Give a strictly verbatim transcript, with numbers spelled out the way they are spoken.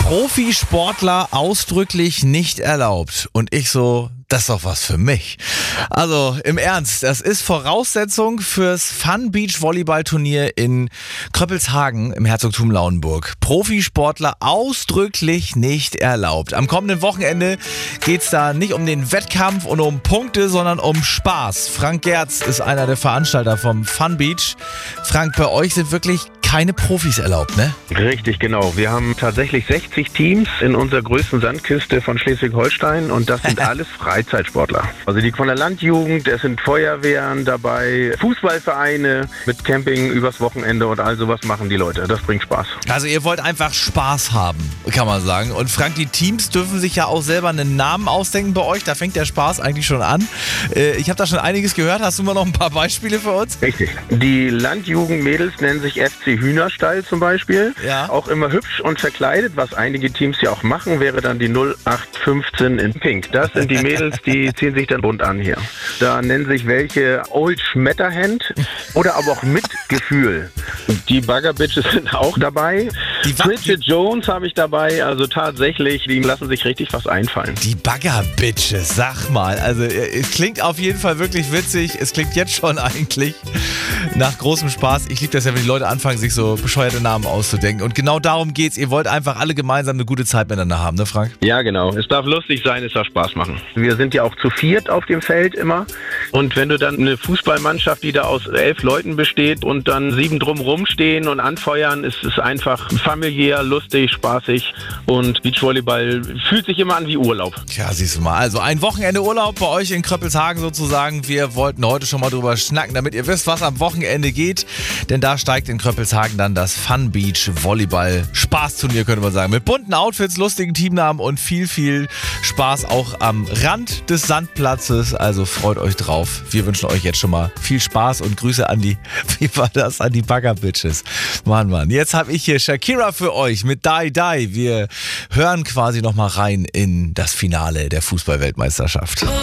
Profisportler ausdrücklich nicht erlaubt. Und ich so, das ist doch was für mich. Also im Ernst, das ist Voraussetzung fürs Fun Beach Volleyball Turnier in Kröppelshagen im Herzogtum Lauenburg. Profisportler ausdrücklich nicht erlaubt. Am kommenden Wochenende geht's da nicht um den Wettkampf und um Punkte, sondern um Spaß. Frank Gerz ist einer der Veranstalter vom Fun Beach. Frank, bei euch sind wirklich keine Profis erlaubt, ne? Richtig, genau. Wir haben tatsächlich sechzig Teams in unserer größten Sandküste von Schleswig-Holstein und das sind alles Freizeitsportler. Also die von der Landjugend, es sind Feuerwehren dabei, Fußballvereine mit Camping übers Wochenende und all sowas machen die Leute. Das bringt Spaß. Also ihr wollt einfach Spaß haben, kann man sagen. Und Frank, die Teams dürfen sich ja auch selber einen Namen ausdenken bei euch. Da fängt der Spaß eigentlich schon an. Ich habe da schon einiges gehört. Hast du mal noch ein paar Beispiele für uns? Richtig. Die Landjugendmädels nennen sich F C Hühnerstall zum Beispiel. Ja. Auch immer hübsch und verkleidet, was einige Teams ja auch machen, wäre dann die null acht fünfzehn in Pink. Das sind die Mädels, die ziehen sich dann bunt an hier. Da nennen sich welche Old Schmetterhand oder aber auch Mitgefühl. Die Bagger Bitches sind auch dabei. Die Bridget Jones habe ich dabei, also tatsächlich, die lassen sich richtig was einfallen. Die Bagger Bitches, sag mal. Also es klingt auf jeden Fall wirklich witzig. Es klingt jetzt schon eigentlich nach großem Spaß. Ich liebe das ja, wenn die Leute anfangen, sich so bescheuerte Namen auszudenken. Und genau darum geht's. Ihr wollt einfach alle gemeinsam eine gute Zeit miteinander haben, ne Frank? Ja, genau. Es darf lustig sein, es darf Spaß machen. Wir sind ja auch zu viert auf dem Feld immer. Und wenn du dann eine Fußballmannschaft, die da aus elf Leuten besteht und dann sieben drumrum stehen und anfeuern, ist es einfach familiär, lustig, spaßig. Und Beachvolleyball fühlt sich immer an wie Urlaub. Tja, siehst du mal. Also ein Wochenende Urlaub bei euch in Kröppelshagen sozusagen. Wir wollten heute schon mal drüber schnacken, damit ihr wisst, was am Wochenende geht. Denn da steigt in Kröppelshagen dann das Fun Beach Volleyball Spaßturnier, könnte man sagen. Mit bunten Outfits, lustigen Teamnamen und viel, viel Spaß auch am Rand des Sandplatzes. Also freut euch drauf. Wir wünschen euch jetzt schon mal viel Spaß und Grüße an die, wie war das, an die Bagger Bitches. Mann, Mann. Jetzt habe ich hier Shakira für euch mit Die Die. Wir hören quasi noch mal rein in das Finale der Fußball-Weltmeisterschaft.